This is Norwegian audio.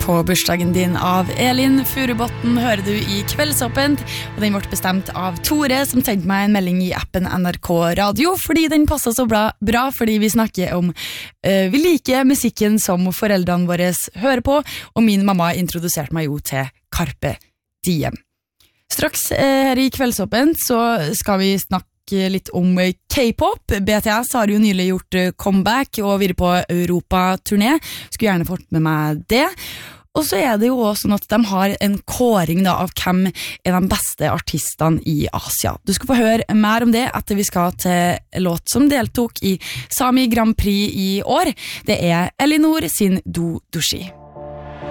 på bursdagen din av Elin Furubotten hører du i Kveldsåpent, og den ble bestemt av Tore, som sendte meg en melding i appen NRK Radio, fordi den passet så bra fordi vi snakker om vi liker musikken som foreldrene våre hører på, og min mamma introduserte meg jo til Carpe Diem. Straks her i Kveldsåpent så skal vi snakke litt om K-pop. BTS har jo nylig gjort comeback og vært på Europa-turné. Skulle gjerne fått med meg det. Og så det jo også sånn at de har en kåring da, av hvem de beste artistene i Asia. Du skal få høre mer om det etter vi skal til en låt som deltok i Sami Grand Prix i år. Det Elinor sin Do Dushi.